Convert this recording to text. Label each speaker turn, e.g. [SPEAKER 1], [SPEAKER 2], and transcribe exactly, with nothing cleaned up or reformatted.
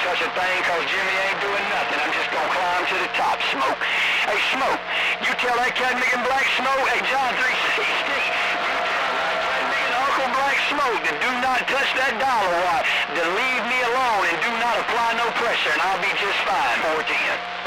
[SPEAKER 1] such a thing, cause Jimmy ain't doing nothing. I'm just gonna climb to the top, Smoke. Hey, Smoke, you tell that Cat Nigga Black Smoke, hey, John three sixty, you tell that Cat Nigga Uncle Black Smoke to do not touch that dollar wire, to leave me alone and do not apply no pressure, and I'll be just fine. four ten.